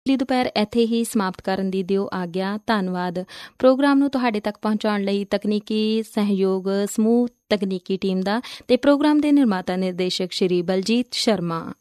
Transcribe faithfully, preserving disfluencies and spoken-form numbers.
ਲਈ ਦੁਪਹਿਰ ਇੱਥੇ ਹੀ ਸਮਾਪਤ ਕਰਨ ਦੀ ਦਿਓ ਆਗਿਆ। ਧੰਨਵਾਦ। ਪ੍ਰੋਗਰਾਮ ਨੂੰ ਤੁਹਾਡੇ ਤੱਕ ਪਹੁੰਚਾਉਣ ਲਈ ਤਕਨੀਕੀ ਸਹਿਯੋਗ ਸਮੂਹ ਤਕਨੀਕੀ ਟੀਮ ਦਾ ਤੇ ਪ੍ਰੋਗਰਾਮ ਦੇ ਨਿਰਮਾਤਾ ਨਿਰਦੇਸ਼ਕ ਸ਼੍ਰੀ ਬਲਜੀਤ ਸ਼ਰਮਾ।